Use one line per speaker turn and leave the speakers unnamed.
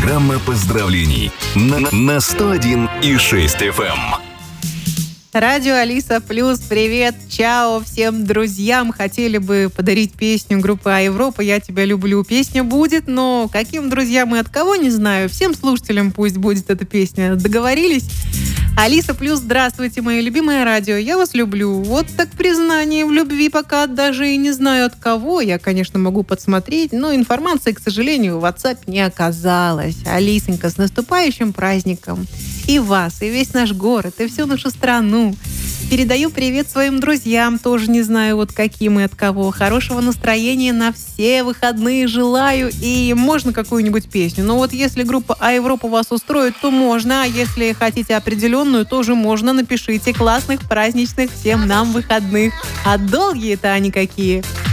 Программа поздравлений на 101,6 FM.
Радио Алиса Плюс, привет, чао всем друзьям. Хотели бы подарить песню группы Европа «Я тебя люблю». Песня будет, но каким друзьям и от кого, не знаю. Всем слушателям пусть будет эта песня. Договорились? Алиса Плюс, здравствуйте, мое любимое радио. Я вас люблю. Вот так признание в любви пока даже и не знаю от кого. Я, конечно, могу подсмотреть, но информации, к сожалению, в WhatsApp не оказалось. Алисонька, с наступающим праздником. И вас, и весь наш город, и всю нашу страну. Передаю привет своим друзьям, тоже не знаю вот каким и от кого. Хорошего настроения на все выходные желаю. И можно какую-нибудь песню. Но вот если группа Европа вас устроит, то можно. А если хотите определенную, тоже можно. Напишите классных, праздничных всем нам выходных. А долгие-то они какие.